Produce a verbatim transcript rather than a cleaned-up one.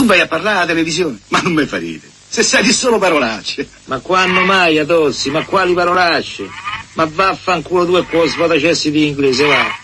Tu vai a parlare alla televisione, ma non mi fa ridere. Se sai di solo parolacce. Ma quando mai, Adossi? Ma quali parolacce? Ma vaffanculo tu e con sfotacessi di inglese, va.